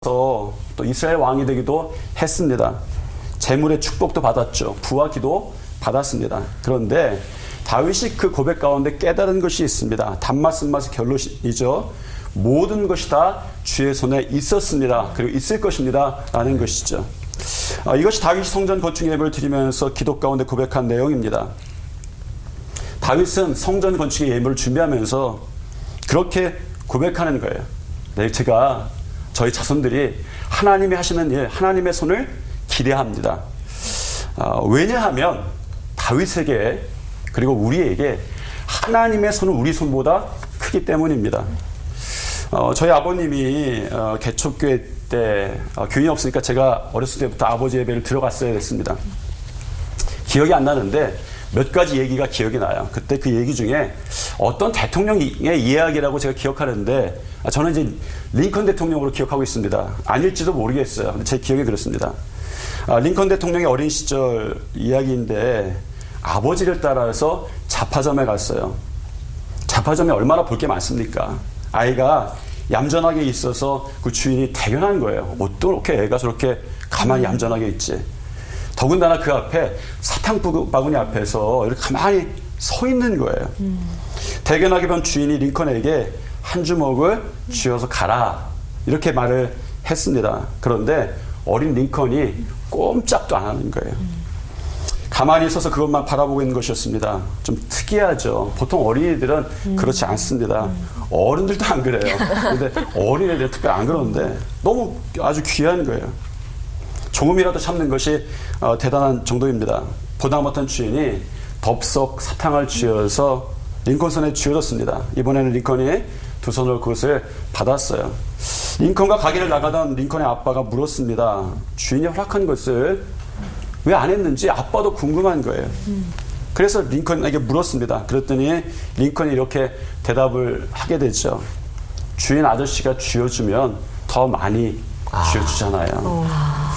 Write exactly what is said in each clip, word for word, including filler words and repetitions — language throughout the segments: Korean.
또 이스라엘 왕이 되기도 했습니다. 재물의 축복도 받았죠. 부와 기도 받았습니다. 그런데 다윗이 그 고백 가운데 깨달은 것이 있습니다. 단맛 쓴맛의 결론이죠. 모든 것이 다 주의 손에 있었습니다. 그리고 있을 것입니다. 라는 것이죠. 아, 이것이 다윗이 성전 건축 예배를 드리면서 기도 가운데 고백한 내용입니다. 다윗은 성전 건축의 예물을 준비하면서 그렇게 고백하는 거예요. 네, 제가 저희 자손들이 하나님이 하시는 일, 하나님의 손을 기대합니다. 어, 왜냐하면 다윗에게 그리고 우리에게 하나님의 손은 우리 손보다 크기 때문입니다. 어, 저희 아버님이 어, 개척교회 때 어, 교인이 없으니까 제가 어렸을 때부터 아버지 예배를 들어갔어야 됐습니다. 기억이 안 나는데 몇 가지 얘기가 기억이 나요. 그때 그 얘기 중에 어떤 대통령의 이야기라고 제가 기억하는데 저는 이제 링컨 대통령으로 기억하고 있습니다. 아닐지도 모르겠어요. 제 기억에 그렇습니다. 아, 링컨 대통령의 어린 시절 이야기인데 아버지를 따라서 잡화점에 갔어요. 잡화점에 얼마나 볼 게 많습니까? 아이가 얌전하게 있어서 그 주인이 대견한 거예요. 어떻게 애가 저렇게 가만히 얌전하게 있지? 더군다나 그 앞에 사탕 바구니 앞에서 이렇게 가만히 서 있는 거예요. 음. 대견하게 본 주인이 링컨에게 한 주먹을 쥐어서 가라 이렇게 말을 했습니다. 그런데 어린 링컨이 꼼짝도 안 하는 거예요. 음. 가만히 있어서 그것만 바라보고 있는 것이었습니다. 좀 특이하죠. 보통 어린이들은 음. 그렇지 않습니다. 음. 어른들도 안 그래요. 근데 어린애들 특별히 안 그러는데 너무 아주 귀한 거예요. 조금이라도 참는 것이 어, 대단한 정도입니다. 보다 못한 주인이 덥석 사탕을 쥐어서 링컨 손에 쥐어줬습니다. 이번에는 링컨이 두 손으로 그것을 받았어요. 링컨과 가게를 나가던 링컨의 아빠가 물었습니다. 주인이 허락한 것을 왜 안 했는지 아빠도 궁금한 거예요. 그래서 링컨에게 물었습니다. 그랬더니 링컨이 이렇게 대답을 하게 되죠. 주인 아저씨가 쥐어주면 더 많이 쥐어주잖아요. 아.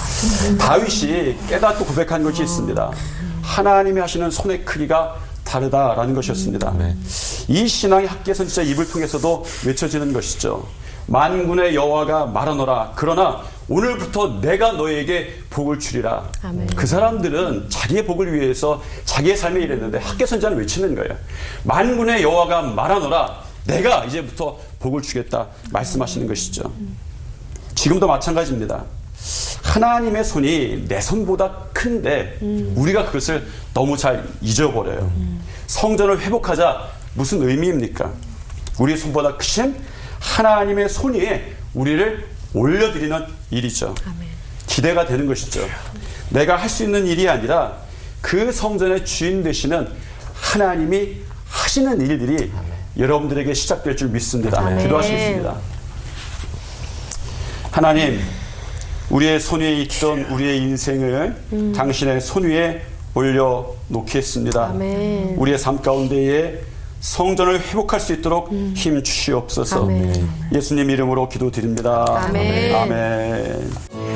다윗이 깨닫고 고백한 것이 있습니다. 하나님이 하시는 손의 크기가 다르다라는 것이었습니다. 네. 이 신앙의 학계에서 진짜 입을 통해서도 외쳐지는 것이죠. 만군의 여호와가 말하노라. 그러나 오늘부터 내가 너에게 복을 주리라. 아멘. 그 사람들은 자기의 복을 위해서 자기의 삶에 일했는데 학계선자는 외치는 거예요. 만군의 여호와가 말하노라. 내가 이제부터 복을 주겠다 말씀하시는 것이죠. 지금도 마찬가지입니다. 하나님의 손이 내 손보다 큰데 음. 우리가 그것을 너무 잘 잊어버려요. 음. 성전을 회복하자 무슨 의미입니까? 우리 손보다 크신 하나님의 손 위에 우리를 올려드리는 일이죠. 아멘. 기대가 되는 것이죠. 내가 할 수 있는 일이 아니라 그 성전의 주인 되시는 하나님이 하시는 일들이 아멘. 여러분들에게 시작될 줄 믿습니다. 아멘. 기도하시겠습니다. 하나님, 우리의 손 위에 있던 우리의 인생을 음. 당신의 손 위에 올려놓겠습니다. 아멘. 우리의 삶 가운데에 성전을 회복할 수 있도록 음. 힘 주시옵소서. 아멘. 예수님 이름으로 기도드립니다. 아멘. 아멘.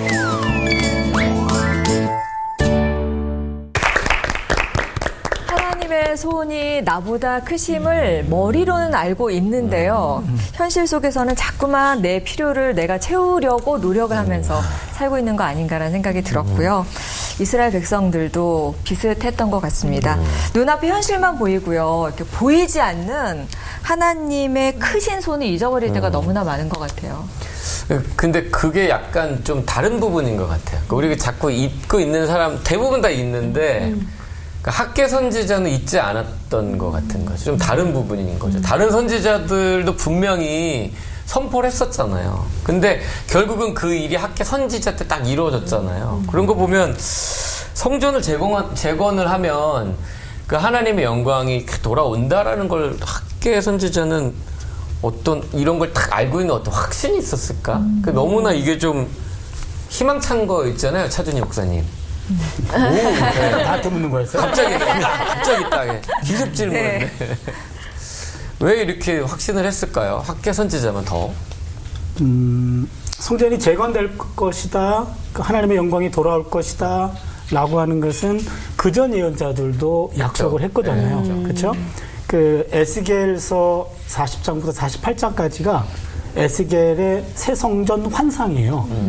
하나님의 손이 나보다 크심을 머리로는 알고 있는데요. 현실 속에서는 자꾸만 내 필요를 내가 채우려고 노력을 하면서 살고 있는 거 아닌가라는 생각이 들었고요. 이스라엘 백성들도 비슷했던 것 같습니다. 눈앞에 현실만 보이고요. 이렇게 보이지 않는 하나님의 크신 손을 잊어버릴 때가 너무나 많은 것 같아요. 근데 그게 약간 좀 다른 부분인 것 같아요. 우리가 자꾸 잊고 있는 사람 대부분 다 있는데 음. 그러니까 학계 선지자는 잊지 않았던 것 같은 거죠. 좀 다른 부분인 거죠. 다른 선지자들도 분명히 선포를 했었잖아요. 근데 결국은 그 일이 학계 선지자 때 딱 이루어졌잖아요. 그런 거 보면 성전을 재건, 재건을 하면 그 하나님의 영광이 돌아온다라는 걸 학계 선지자는 어떤 이런 걸 딱 알고 있는 어떤 확신이 있었을까? 음. 그 너무나 이게 좀 희망찬 거 있잖아요, 차준희 목사님. 오, 네. 나한테 묻는 거였어요? 갑자기, 갑자기 딱 기습 질문인데. 네. 왜 이렇게 확신을 했을까요? 학계 선지자만 더? 음, 성전이 재건될 것이다. 하나님의 영광이 돌아올 것이다. 라고 하는 것은 그전 예언자들도 약속을 했거든요. 네. 그렇죠? 그 에스겔서 사십 장부터 사십팔 장까지가 에스겔의 새 성전 환상이에요.